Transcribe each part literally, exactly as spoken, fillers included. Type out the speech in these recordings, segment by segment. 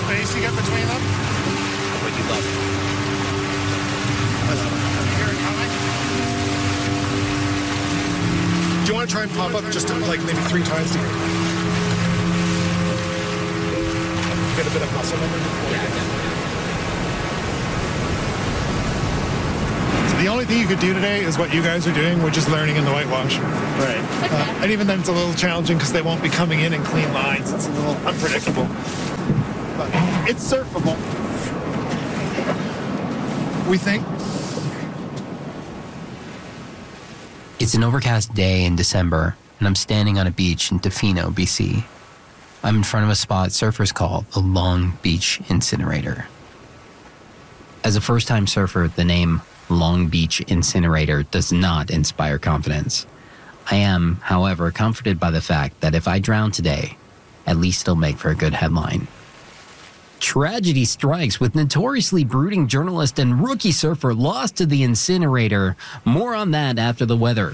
space you get between them. But you love it. I love it. You hear it coming? Do you want to try and pop up just like maybe three times to get a bit of muscle memory before Yeah, we get definitely. So the only thing you could do today is what you guys are doing, which is learning in the whitewash. Right. Uh, and even then it's a little challenging because they won't be coming in in clean lines. It's a little unpredictable. But it's surfable. We think. It's an overcast day in December, and I'm standing on a beach in Tofino, B C. I'm in front of a spot surfers call the Long Beach Incinerator. As a first-time surfer, the name Long Beach Incinerator does not inspire confidence. I am, however, comforted by the fact that if I drown today, at least it'll make for a good headline. Tragedy strikes with notoriously brooding journalist and rookie surfer lost to the incinerator. More on that after the weather.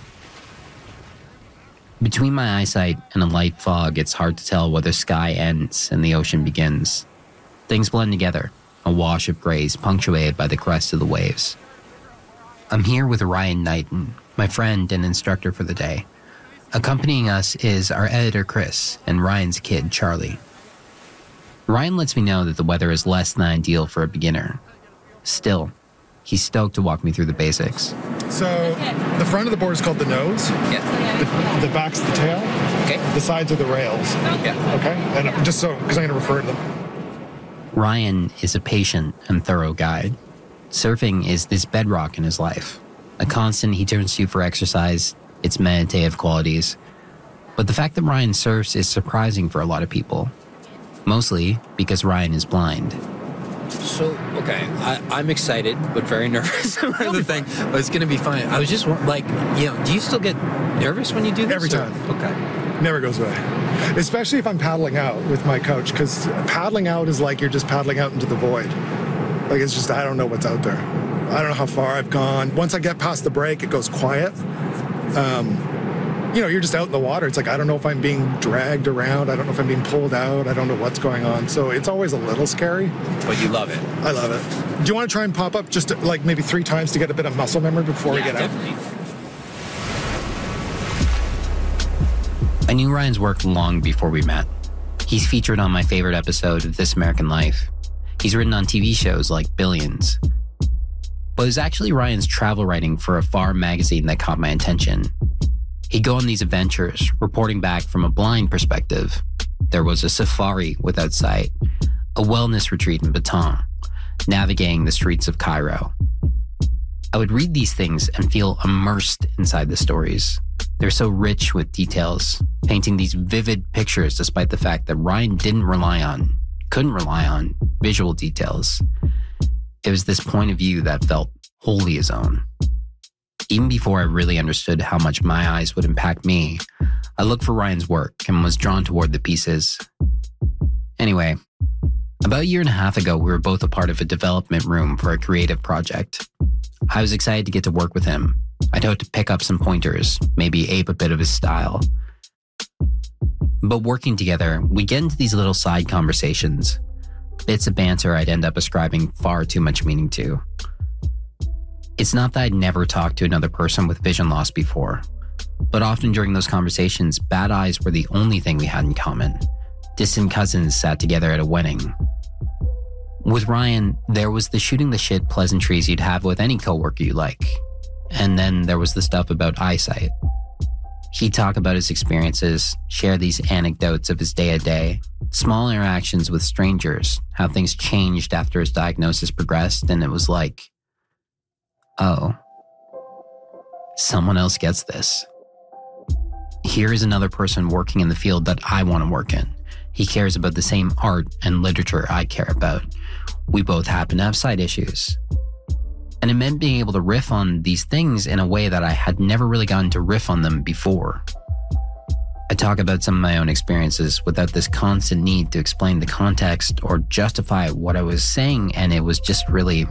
Between my eyesight and a light fog, it's hard to tell whether sky ends and the ocean begins. Things blend together, a wash of grays punctuated by the crest of the waves. I'm here with Ryan Knighton, my friend and instructor for the day. Accompanying us is our editor, Chris, and Ryan's kid, Charlie. Ryan lets me know that the weather is less than ideal for a beginner. Still, he's stoked to walk me through the basics. So the front of the board is called the nose. Yeah. The, the back's the tail. Okay. The sides are the rails. Yeah. Okay? And uh, just so, because I'm going to refer to them. Ryan is a patient and thorough guide. Surfing is this bedrock in his life, a constant he turns to for exercise, its meditative qualities. But the fact that Ryan surfs is surprising for a lot of people, mostly because Ryan is blind. So, okay, I, I'm excited, but very nervous about the thing. But it's going to be fine. I was just wa- like, you know, do you still get nervous when you do this? Every or- time. Okay. Never goes away. Especially if I'm paddling out with my coach, because paddling out is like you're just paddling out into the void. Like it's just, I don't know what's out there. I don't know how far I've gone. Once I get past the break, it goes quiet. Um, you know, you're just out in the water. It's like, I don't know if I'm being dragged around. I don't know if I'm being pulled out. I don't know what's going on. So it's always a little scary. But you love it. I love it. Do you want to try and pop up just like maybe three times to get a bit of muscle memory before Yeah, we get definitely. out? I knew Ryan's work long before we met. He's featured on my favorite episode of This American Life. He's written on T V shows like Billions. But it was actually Ryan's travel writing for a Far magazine that caught my attention. He'd go on these adventures, reporting back from a blind perspective. There was a safari without sight, a wellness retreat in Baton, navigating the streets of Cairo. I would read these things and feel immersed inside the stories. They're so rich with details, painting these vivid pictures despite the fact that Ryan didn't rely on, couldn't rely on, visual details. It was this point of view that felt wholly his own. Even before I really understood how much my eyes would impact me, I looked for Ryan's work and was drawn toward the pieces. Anyway, about a year and a half ago, we were both a part of a development room for a creative project. I was excited to get to work with him. I'd hoped to pick up some pointers, maybe ape a bit of his style. But working together, we get into these little side conversations, bits of banter I'd end up ascribing far too much meaning to. It's not that I'd never talked to another person with vision loss before, but often during those conversations, bad eyes were the only thing we had in common. Distant cousins sat together at a wedding. With Ryan, there was the shooting the shit pleasantries you'd have with any coworker you like. And then there was the stuff about eyesight. He'd talk about his experiences, share these anecdotes of his day-to-day, small interactions with strangers, how things changed after his diagnosis progressed, and it was like, oh, someone else gets this. Here is another person working in the field that I want to work in. He cares about the same art and literature I care about. We both happen to have sight issues. And it meant being able to riff on these things in a way that I had never really gotten to riff on them before. I talk about some of my own experiences without this constant need to explain the context or justify what I was saying, and it was just really...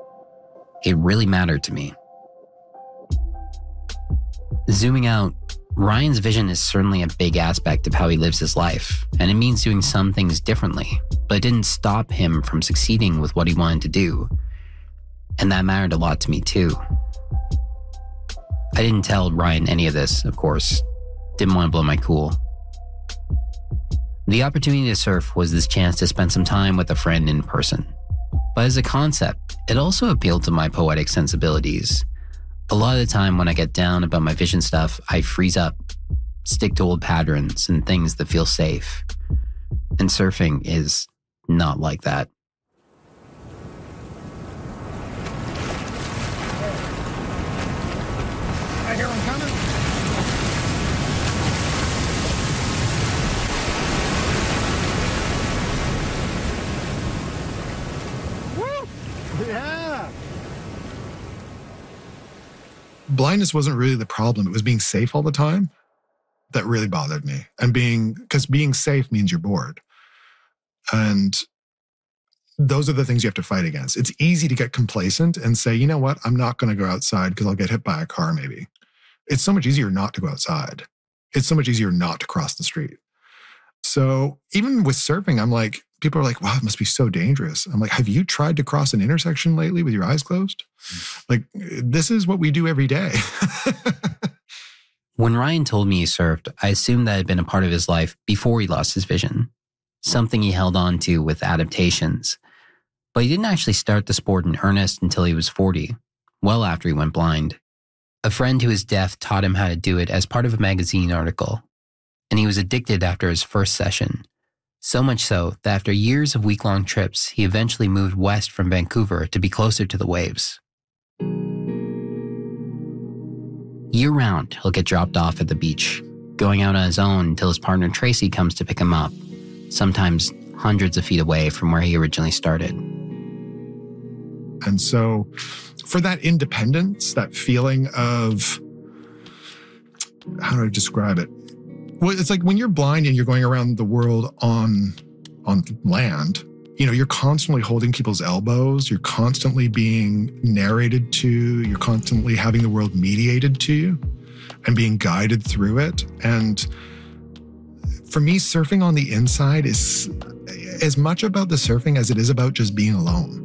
It really mattered to me. Zooming out, Ryan's vision is certainly a big aspect of how he lives his life, and it means doing some things differently, but it didn't stop him from succeeding with what he wanted to do. And that mattered a lot to me too. I didn't tell Ryan any of this, of course. Didn't want to blow my cool. The opportunity to surf was this chance to spend some time with a friend in person. But as a concept, it also appealed to my poetic sensibilities. A lot of the time when I get down about my vision stuff, I freeze up, stick to old patterns and things that feel safe. And surfing is not like that. I hear him coming. Woo! Yeah! Blindness wasn't really the problem. It was being safe all the time that really bothered me. And being, because being safe means you're bored. And those are the things you have to fight against. It's easy to get complacent and say, you know what, I'm not going to go outside because I'll get hit by a car maybe. It's so much easier not to go outside. It's so much easier not to cross the street. So even with surfing, I'm like, people are like, wow, it must be so dangerous. I'm like, have you tried to cross an intersection lately with your eyes closed? Mm. Like, this is what we do every day. When Ryan told me he surfed, I assumed that had been a part of his life before he lost his vision, something he held on to with adaptations. But he didn't actually start the sport in earnest until he was forty, well after he went blind. A friend who is deaf taught him how to do it as part of a magazine article, and he was addicted after his first session. So much so that after years of week-long trips, he eventually moved west from Vancouver to be closer to the waves. Year-round, he'll get dropped off at the beach, going out on his own until his partner Tracy comes to pick him up, sometimes hundreds of feet away from where he originally started. And so for that independence, that feeling of, how do I describe it? Well, it's like when you're blind and you're going around the world on, on land, you know, you're constantly holding people's elbows. You're constantly being narrated to. You're constantly having the world mediated to you and being guided through it. And for me, surfing on the inside is as much about the surfing as it is about just being alone.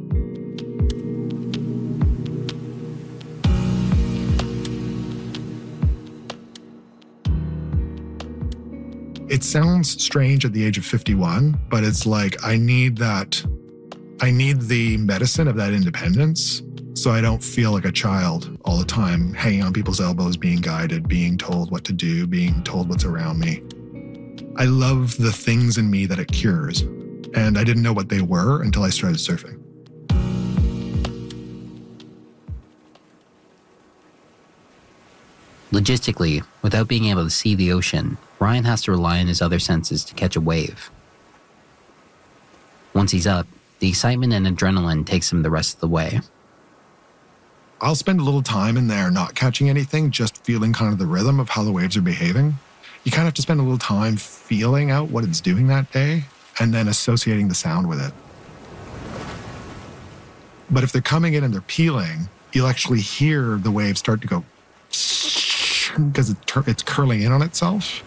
It sounds strange at the age of fifty-one, but it's like I need that, I need the medicine of that independence so I don't feel like a child all the time, hanging on people's elbows, being guided, being told what to do, being told what's around me. I love the things in me that it cures, and I didn't know what they were until I started surfing. Logistically, without being able to see the ocean, Ryan has to rely on his other senses to catch a wave. Once he's up, the excitement and adrenaline takes him the rest of the way. I'll spend a little time in there not catching anything, just feeling kind of the rhythm of how the waves are behaving. You kind of have to spend a little time feeling out what it's doing that day and then associating the sound with it. But if they're coming in and they're peeling, you'll actually hear the wave start to go because it tur- it's curling in on itself.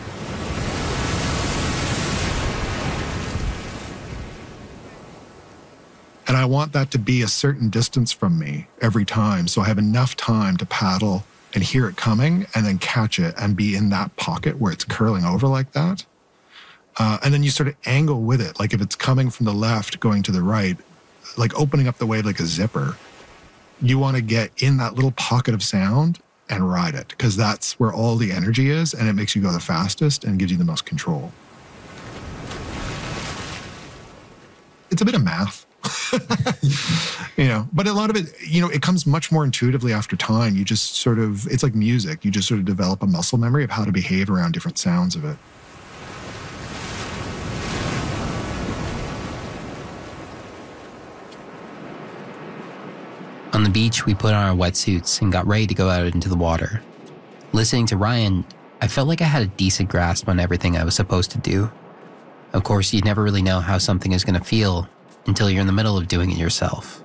And I want that to be a certain distance from me every time, so I have enough time to paddle and hear it coming and then catch it and be in that pocket where it's curling over like that. Uh, and then you sort of angle with it, like if it's coming from the left going to the right, like opening up the wave like a zipper. You want to get in that little pocket of sound and ride it, because that's where all the energy is, and it makes you go the fastest and gives you the most control. It's a bit of math. You know, but a lot of it, you know, it comes much more intuitively after time. You just sort of, it's like music. You just sort of develop a muscle memory of how to behave around different sounds of it. On the beach, we put on our wetsuits and got ready to go out into the water. Listening to Ryan, I felt like I had a decent grasp on everything I was supposed to do. Of course, you never really know how something is going to feel until you're in the middle of doing it yourself.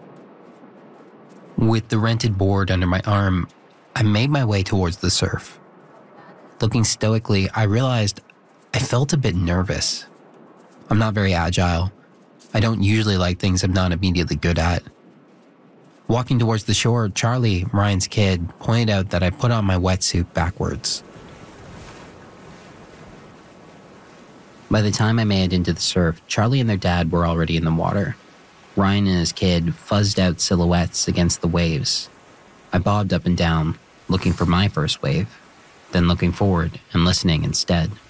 With the rented board under my arm, I made my way towards the surf. Looking stoically, I realized I felt a bit nervous. I'm not very agile. I don't usually like things I'm not immediately good at. Walking towards the shore, Charlie, Ryan's kid, pointed out that I put on my wetsuit backwards. By the time I made it into the surf, Charlie and their dad were already in the water. Ryan and his kid fuzzed out silhouettes against the waves. I bobbed up and down, looking for my first wave, then looking forward and listening instead.